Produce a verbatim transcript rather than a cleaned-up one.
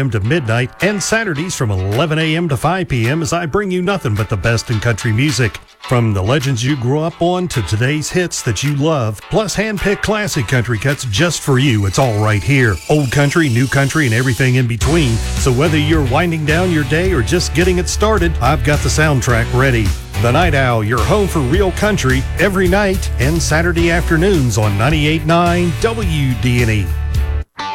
to midnight, and Saturdays from eleven a.m. to five p.m. as I bring you nothing but the best in country music. From the legends you grew up on to today's hits that you love, plus hand-picked classic country cuts just for you. It's all right here. Old country, new country, and everything in between. So whether you're winding down your day or just getting it started, I've got the soundtrack ready. The Night Owl, your home for real country, every night and Saturday afternoons on ninety-eight point nine W D N E.